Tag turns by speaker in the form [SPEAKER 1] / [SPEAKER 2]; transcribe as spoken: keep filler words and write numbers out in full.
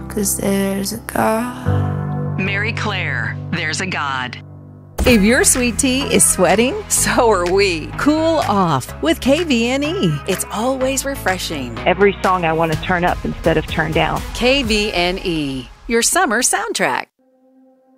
[SPEAKER 1] 'cause there's a God.
[SPEAKER 2] Mary Claire, There's a God.
[SPEAKER 3] If your sweet tea is sweating, so are we. Cool off with K V N E. It's always refreshing.
[SPEAKER 4] Every song I want to turn up instead of turn down.
[SPEAKER 3] K V N E, your summer soundtrack.